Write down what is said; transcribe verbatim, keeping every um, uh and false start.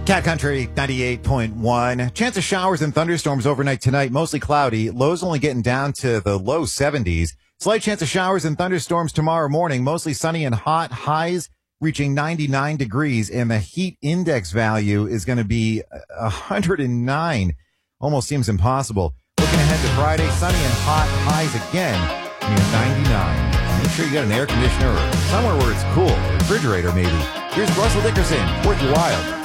Cat Country ninety-eight point one. Chance of showers and thunderstorms overnight tonight. Mostly cloudy. Lows only getting down to the low seventies. Slight chance of showers and thunderstorms tomorrow morning. Mostly sunny and hot. Highs reaching ninety-nine degrees. And the heat index value is going to be one hundred nine. Almost seems impossible. Looking ahead to Friday. Sunny and hot. Highs again near ninety-nine. Make sure you got an air conditioner or somewhere where it's cool. A refrigerator maybe. Here's Russell Dickerson. Worth your while.